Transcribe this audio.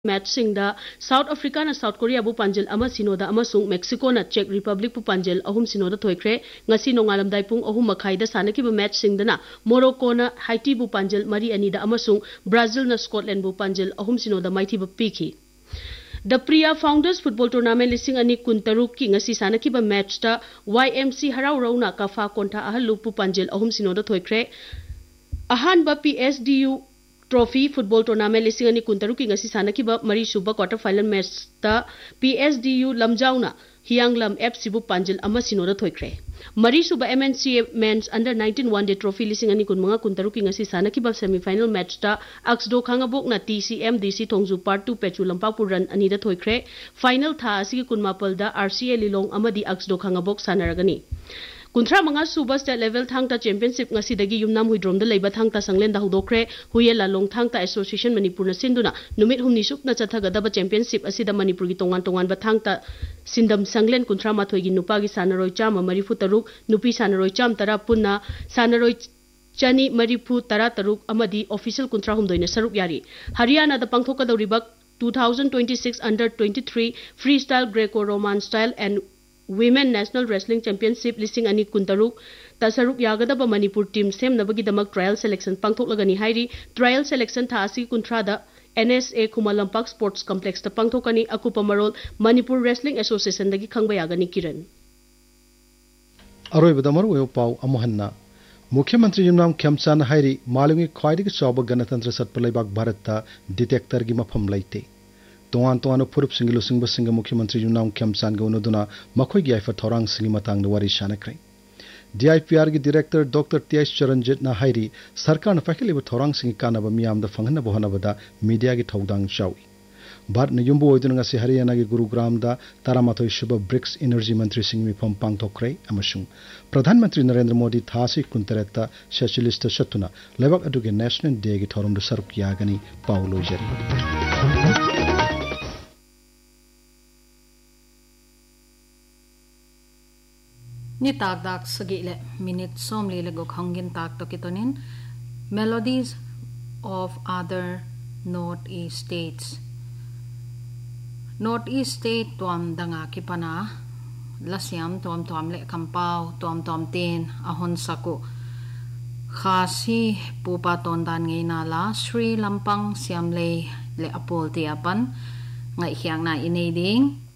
match south Africa south Korea बु पांजल अमा Sinoda अमसुंग Mexico ना चेक रिपब्लिक बु पांजल अहुम सिनोदा थोइख्रे ngasi नोंगालमदाई पुंग अहुम मखाइदा सानकिबा मैच सिंगदना मोरोको ना हाइटी बु पांजल मरी अनीदा अमसुंग ब्राजील ना स्कॉटलैंड बु पांजल अहुम Sinoda माइथिबा पीखी the Priya founders football tournament लिसिंग अनि कुंतरुक की ngasi सानकिबा मैच ता YMC हराउ रौना काफा कोंठा अहलु बु पांजल अहुम Sinoda थोइख्रे अहानबा PSDU trophy football tournament लिसिंग अनि कुंतरुक की ngasi सानकिबा मरी सुबा क्वार्टर फाइनल मैच ता PSDU लमजाउना हियांगलम FC बु पांजल अमा सिनोदा थोइख्रे मरी सुबा MNCA mains under 19 one day trophy लिसिंग अनि कुनमंगा कुंतरुक की ngasi सानकिबा सेमीफाइनल मैच ता अक्सडो खांगाबोक ना TCM DC थोंगजु पार्ट 2 पेचु लंपापु रन अनि दा थोइख्रे फाइनल था असि कुनमापल दा RCA लिलोंग अमदी अक्सडो खांगाबोक सानरगनी कुंथ्रा मंगा सुबा state level Thangta championship ngasi Yumnam हुइद्रोम दा लेबा थांगता संगलेन दा हुदोख्रे हुयेला लोंग थांगता एसोसिएशन मणिपुर न सिंदुना नुमित हुमनी सुकना चथगदबा चैंपियनशिप असिदा मणिपुर की तोंगान तोंगान बा थांगता सिंदम संगलेन कुंथ्रा माथोई की नुपा की सानरोय चाम मरीफु तरुक नुपी सानरोय चाम तरा पुन्ना सानरोय चनी मरीफु तरा तरुक अमदी ऑफिशियल कुंथ्रा हुमदोइने सरुक यारी हरियाणा दा पांगथोकदौरिबा 2026 under 23 free style Greco Roman style and Women National Wrestling Championship लिसिंग अनि कुंतरुक तसरुक यागदब Manipur team same नबगीदमक trial selection पांगथोकलगनी हाइरी trial selection था असि कुंथ्रादा NSA खुमलंपाक स्पोर्ट्स कॉम्प्लेक्स ता पांगथोकनी अकुपा मरोल मणिपुर रेसलिंग एसोसिएशन दगी खंगबा यागनी किरण अरोइबदमर वेओ पाउ अमहन्ना मुख्यमंत्री युमनाम खेमचान हाइरी मालुंगी ख्वाइदगी चौब गणतंत्र सत्पलैबाक भारत डिटेक्टर की मफम लैते तोंगान तोंगान फुरुप सिंग लुसिंग बसिंग मुख्यमंत्री युमनाम खेमचान गौनदुना मखोई की आइफा थौरांग सिंग मतंग वारी शानख्रे DIPR की डायरेक्टर डॉक्टर TS चरणजीत ना हाइरी सरकार न फैकलिब थौरांग सिंग कानब मियाम द फंगन बहनबदा मीडिया की थौदांग चावी भारत ने युम्बु ओइदुन ngasi हरियाणा की गुरुग्राम दा तारामाथोई शुभ ब्रिक्स एनर्जी मंत्री सिंग मिफम पांगथोख्रे अमसुंग प्रधानमंत्री नरेंद्र मोदी थासी कुंतरेता सेचुलिस्ट सत्तुना लेबाक अदुगे नेशनल डे की थौरम द सरुक यागनी Paulo zari Ni tak dak sagile minute somli lego khangin tak to kitonin melodies of other northeast states northeast state tuam danga kipana lasyam tuam tuam le kampau tuam tuam ten ahon saku khasi pupa tondan ngei na la Sri Lampang siam le apol ti apan ngai hyang na inei ding